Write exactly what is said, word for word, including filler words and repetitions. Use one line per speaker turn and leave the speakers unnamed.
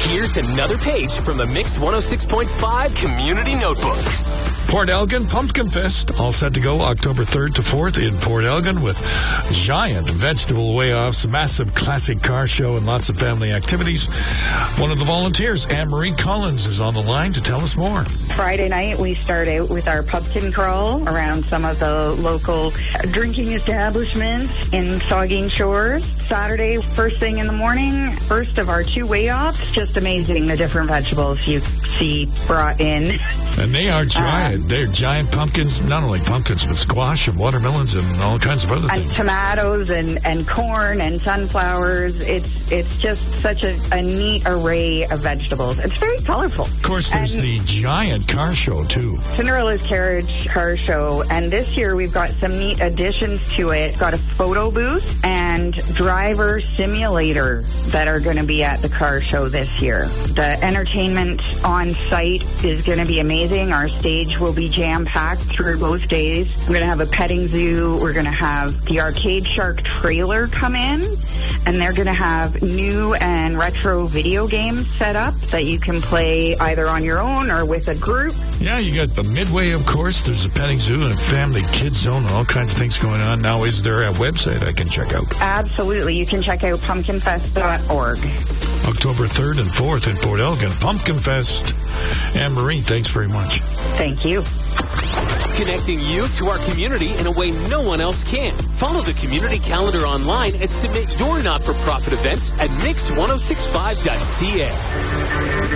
Here's another page from the Mix one oh six point five Community Notebook.
Port Elgin Pumpkin Fest, all set to go October third to fourth in Port Elgin with giant vegetable weigh-offs, massive classic car show, and lots of family activities. One of the volunteers, Anne-Marie Collins, is on the line to tell us more.
Friday night, we start out with our pumpkin crawl around some of the local drinking establishments in Saugeen Shores. Saturday, first thing in the morning, first of our two weigh-offs. Just amazing the different vegetables you see brought in.
And they are giant. Um, They're giant pumpkins, not only pumpkins, but squash and watermelons and all kinds of other
and
things.
Tomatoes and, and corn and sunflowers. It's it's just such a, a neat array of vegetables. It's very colorful.
Of course, there's and the giant car show, too.
Cinderella's Carriage Car Show. And this year, we've got some neat additions to it. Got a photo booth and driver simulator that are going to be at the car show this year. The entertainment on site is going to be amazing. Our stage will be jam-packed through both days. We're going to have a petting zoo. We're going to have the Arcade Shark trailer come in, and they're going to have new and retro video games set up that you can play either on your own or with a group.
Yeah, you got the Midway, of course. There's a petting zoo and a family kids zone and all kinds of things going on. Now, is there a website I can check out?
Absolutely. You can check out pumpkin fest dot org.
October third and fourth in Port Elgin. Pumpkin Fest. Anne-Marie, thanks very much.
Thank you.
Connecting you to our community in a way no one else can. Follow the community calendar online and submit your not-for-profit events at mix ten sixty-five dot c a.